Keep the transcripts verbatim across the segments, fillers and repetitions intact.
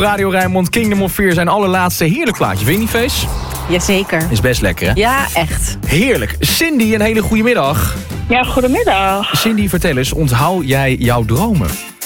Radio Rijnmond, Kingdom of Fear zijn allerlaatste heerlijk plaatje. Vind je niet, Fees? Jazeker. Is best lekker, hè? Ja, echt. Heerlijk. Cindy, een hele goede middag. Ja, goedemiddag. Cindy, vertel eens, onthoud jij jouw dromen?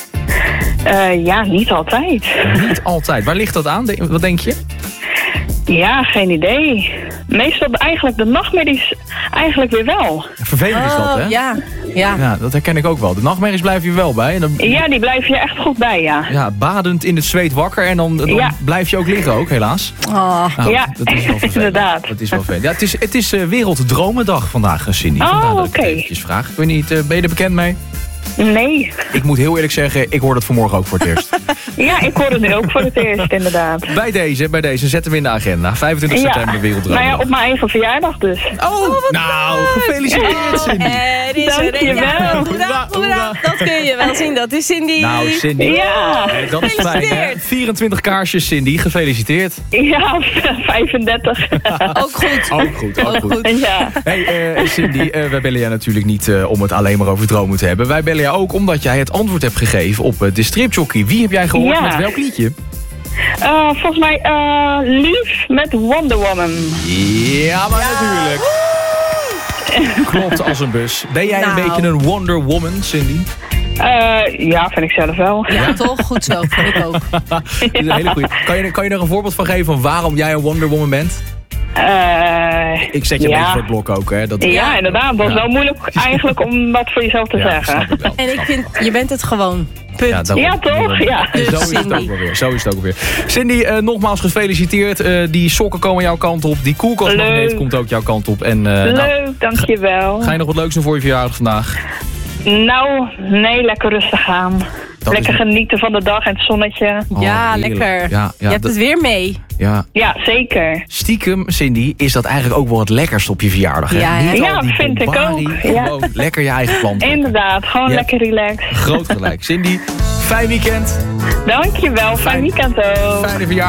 Uh, ja, niet altijd. Niet altijd. Waar ligt dat aan? Wat denk je? Ja, geen idee. Meestal eigenlijk de nachtmerries eigenlijk weer wel. Vervelend is dat, hè? Oh, ja. Ja. Ja, dat herken ik ook wel. De nachtmerries blijven je wel bij. En dan... Ja, die blijven je echt goed bij, ja. Ja, badend in het zweet wakker en dan, dan Ja. blijf je ook liggen ook, helaas. Oh. Nou, Ja, dat is wel vervelend. inderdaad. Dat is wel vervelend. Ja, het is, het is uh, Werelddromendag vandaag, Cindy. Oh, Vandaar dat ik oké. het eventjes vraag. Ik weet niet, uh, ben je er bekend mee? Nee. Ik moet heel eerlijk zeggen, ik hoor het vanmorgen ook voor het eerst. Ja, ik hoor het nu ook voor het eerst, inderdaad. Bij deze, bij deze, zetten we in de agenda. vijfentwintig september, Ja. Werelddromendag. Nou ja, op mijn eigen verjaardag dus. Oh, nou, gefeliciteerd, Cindy. Er is Dank je er een. Ja, wel. hoera, hoera. Dat kun je wel zien, dat is Cindy. Nou, Cindy. Ja. Hey, dat is fijn, hè? Gefeliciteerd. vierentwintig kaarsjes, Cindy. Gefeliciteerd. Ja, vijfendertig. Ook goed. Ook goed, ook Ook goed. goed. Ja. Hey uh, Cindy, uh, wij bellen jij natuurlijk niet uh, om het alleen maar over dromen te hebben. Wij bellen jou ook omdat jij het antwoord hebt gegeven op uh, de stripjockey. Wie heb jij gehoord Ja. met welk liedje? Uh, volgens mij uh, Lief met Wonder Woman. Ja, maar natuurlijk. Klopt als een bus. Ben jij Nou. een beetje een Wonder Woman, Cindy? Uh, ja, vind ik zelf wel. Ja, toch? Goed zo. Vind ik ook. Dat is een hele goeie. Kan je, kan je er een voorbeeld van geven van waarom jij een Wonder Woman bent? Uh, Ik zet je een ja. beetje voor het blok ook, hè? Dat... Ja, inderdaad. Dat is Ja. wel moeilijk eigenlijk om wat voor jezelf te Ja, zeggen. snap ik wel. En ik vind, je bent het gewoon. Punt. Ja, daarom. Ja, toch? Ja. Zo is het Cindy. ook wel weer. Zo is het ook weer. Cindy, uh, nogmaals gefeliciteerd. Uh, die sokken komen jouw kant op. Die koelkastmagneet Leuk. komt ook jouw kant op. En, uh, nou, Leuk, dankjewel. ga je nog wat leuks doen voor je verjaardag vandaag? Nou, nee, lekker rustig aan. Dat lekker is- genieten van de dag en het zonnetje. Oh, Ja, heerlijk. lekker. Ja, ja, je hebt dat- het weer mee. Ja. Ja, zeker. Stiekem, Cindy, is dat eigenlijk ook wel het lekkerst op je verjaardag. Hè? Ja, hè? Niet al Ja, die vind ik bombarie, ook. Ja. Gewoon lekker je eigen plan trekken. Inderdaad, gewoon Ja. lekker relaxed. Groot gelijk. Cindy, fijn weekend. Dankjewel, fijn weekend ook. Fijne verjaardag.